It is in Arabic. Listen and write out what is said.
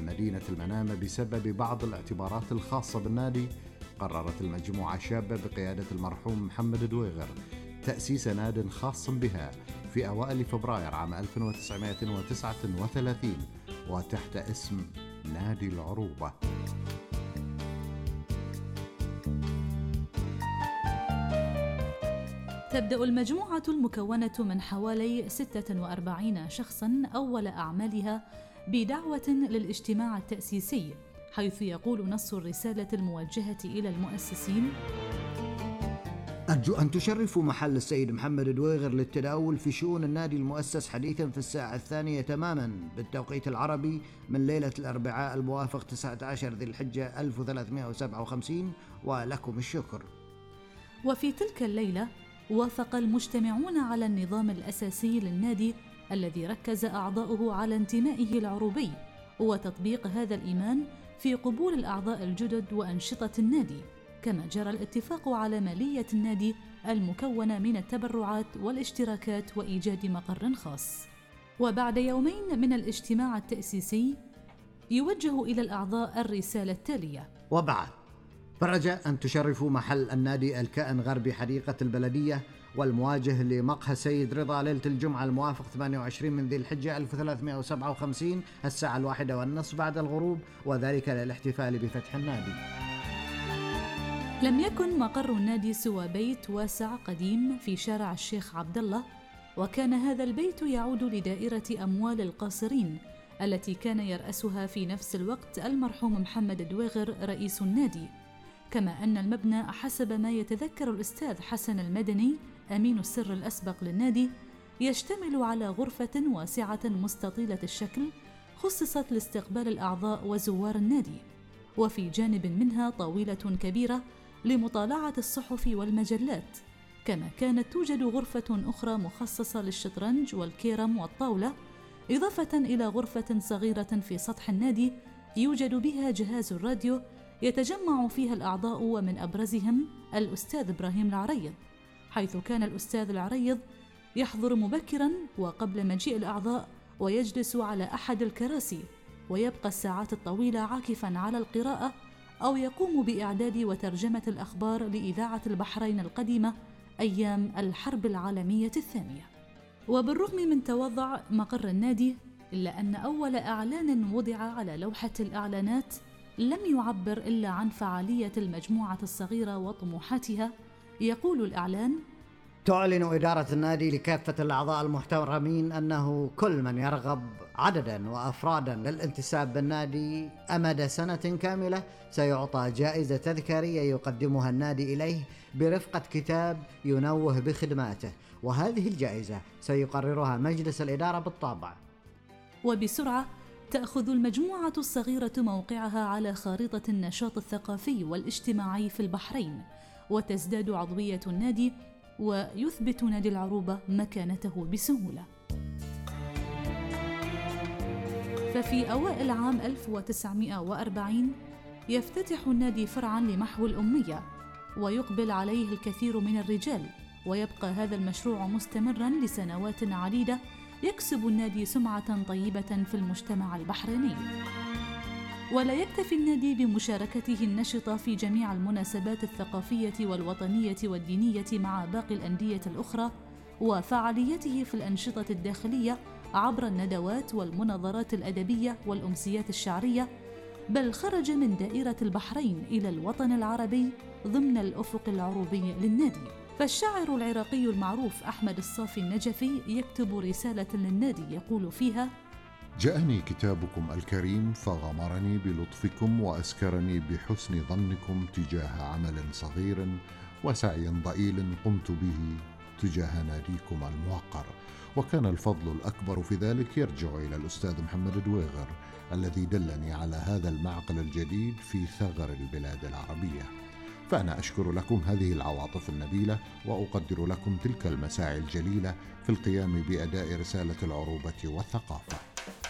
مدينة المنامة بسبب بعض الاعتبارات الخاصة بالنادي، قررت المجموعة الشابة بقيادة المرحوم محمد دويغر تأسيس ناد خاص بها في أوائل فبراير عام 1939 وتحت اسم نادي العروبة. تبدأ المجموعة المكونة من حوالي 46 شخصاً أول أعمالها بدعوة للاجتماع التأسيسي، حيث يقول نص الرسالة الموجهة إلى المؤسسين: أرجو أن تشرفوا محل السيد محمد دويغر للتداول في شؤون النادي المؤسس حديثاً في الساعة 2 تماماً بالتوقيت العربي من ليلة الأربعاء الموافق 19 ذي الحجة 1357، ولكم الشكر. وفي تلك الليلة وافق المجتمعون على النظام الأساسي للنادي الذي ركز أعضاؤه على انتمائه العروبي وتطبيق هذا الإيمان في قبول الأعضاء الجدد وأنشطة النادي، كما جرى الاتفاق على مالية النادي المكونة من التبرعات والاشتراكات وإيجاد مقر خاص. وبعد يومين من الاجتماع التأسيسي يوجه إلى الأعضاء الرسالة التالية: وبعد برجاء أن تشرفوا محل النادي الكائن غربي حديقة البلدية والمواجه لمقهى سيد رضا ليلة الجمعة الموافق 28 من ذي الحجة 1357 الساعة 1:30 بعد الغروب، وذلك للاحتفال بفتح النادي. لم يكن مقر النادي سوى بيت واسع قديم في شارع الشيخ عبد الله، وكان هذا البيت يعود لدائرة أموال القاصرين التي كان يرأسها في نفس الوقت المرحوم محمد دويغر رئيس النادي، كما أن المبنى حسب ما يتذكر الأستاذ حسن المدني أمين السر الأسبق للنادي يشتمل على غرفة واسعة مستطيلة الشكل خصصت لاستقبال الأعضاء وزوار النادي، وفي جانب منها طاولة كبيرة لمطالعة الصحف والمجلات، كما كانت توجد غرفة أخرى مخصصة للشطرنج والكيرم والطاولة، إضافة إلى غرفة صغيرة في سطح النادي يوجد بها جهاز الراديو يتجمع فيها الأعضاء، ومن أبرزهم الأستاذ إبراهيم العريض، حيث كان الأستاذ العريض يحضر مبكراً وقبل مجيء الأعضاء ويجلس على أحد الكراسي، ويبقى الساعات الطويلة عاكفاً على القراءة أو يقوم بإعداد وترجمة الأخبار لإذاعة البحرين القديمة أيام الحرب العالمية الثانية. وبالرغم من تواضع مقر النادي، إلا أن أول إعلان وضع على لوحة الإعلانات لم يعبر إلا عن فعالية المجموعة الصغيرة وطموحاتها. يقول الإعلان: تعلن إدارة النادي لكافة الأعضاء المحترمين أنه كل من يرغب عددا وأفرادا للانتساب بالنادي أمد سنة كاملة سيعطى جائزة تذكارية يقدمها النادي إليه برفقة كتاب ينوه بخدماته، وهذه الجائزة سيقررها مجلس الإدارة بالطبع. وبسرعة تأخذ المجموعة الصغيرة موقعها على خارطة النشاط الثقافي والاجتماعي في البحرين، وتزداد عضوية النادي، ويثبت نادي العروبة مكانته بسهولة. ففي أوائل عام 1940 يفتتح النادي فرعاً لمحو الأمية، ويقبل عليه الكثير من الرجال، ويبقى هذا المشروع مستمراً لسنوات عديدة، يكسب النادي سمعة طيبة في المجتمع البحريني. ولا يكتفي النادي بمشاركته النشطة في جميع المناسبات الثقافية والوطنية والدينية مع باقي الأندية الأخرى، وفعاليته في الأنشطة الداخلية عبر الندوات والمناظرات الأدبية والأمسيات الشعرية، بل خرج من دائرة البحرين إلى الوطن العربي ضمن الأفق العروبي للنادي. فالشاعر العراقي المعروف أحمد الصافي النجفي يكتب رسالة للنادي يقول فيها: جاءني كتابكم الكريم فغمرني بلطفكم وأسكرني بحسن ظنكم تجاه عمل صغير وسعي ضئيل قمت به تجاه ناديكم الموقر، وكان الفضل الأكبر في ذلك يرجع إلى الأستاذ محمد دويغر الذي دلني على هذا المعقل الجديد في ثغر البلاد العربية. فأنا أشكر لكم هذه العواطف النبيلة، وأقدر لكم تلك المساعي الجليلة في القيام بأداء رسالة العروبة والثقافة.